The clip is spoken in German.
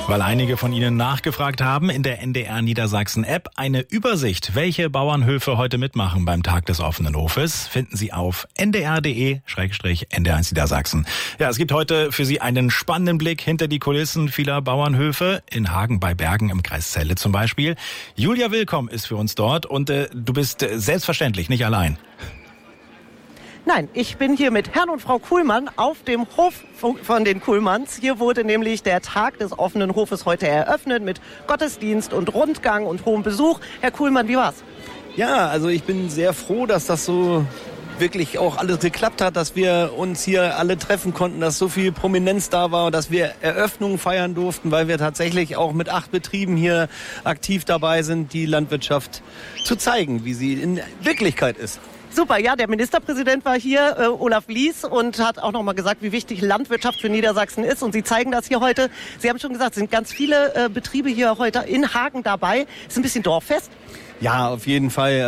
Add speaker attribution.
Speaker 1: Weil einige von Ihnen nachgefragt haben, in der NDR Niedersachsen App eine Übersicht, welche Bauernhöfe heute mitmachen beim Tag des offenen Hofes, finden Sie auf ndr.de/NDR1 Niedersachsen. Ja, es gibt heute für Sie einen spannenden Blick hinter die Kulissen vieler Bauernhöfe, in Hagen bei Bergen im Kreis Celle zum Beispiel. Julia Willkomm ist für uns dort und du bist selbstverständlich nicht allein.
Speaker 2: Nein, ich bin hier mit Herrn und Frau Kuhlmann auf dem Hof von den Kuhlmanns. Hier wurde nämlich der Tag des offenen Hofes heute eröffnet mit Gottesdienst und Rundgang und hohem Besuch. Herr Kuhlmann, wie war's?
Speaker 3: Ja, also ich bin sehr froh, dass das so wirklich auch alles geklappt hat, dass wir uns hier alle treffen konnten, dass so viel Prominenz da war und dass wir Eröffnungen feiern durften, weil wir tatsächlich auch mit 8 Betrieben hier aktiv dabei sind, die Landwirtschaft zu zeigen, wie sie in Wirklichkeit ist.
Speaker 2: Super, ja, der Ministerpräsident war hier, Olaf Lies, und hat auch nochmal gesagt, wie wichtig Landwirtschaft für Niedersachsen ist. Und Sie zeigen das hier heute. Sie haben schon gesagt, es sind ganz viele Betriebe hier heute in Hagen dabei. Ist ein bisschen dorffest.
Speaker 3: Ja, auf jeden Fall.